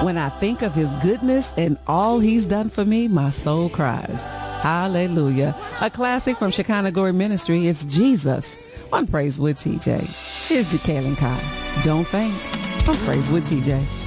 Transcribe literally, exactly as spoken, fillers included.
When I think of his goodness and all he's done for me, my soul cries. Hallelujah. A classic from Shekinah Glory Ministry is Jesus on Praise with T J. Here's Jekalyn Kai. Don't faint on Praise with T J.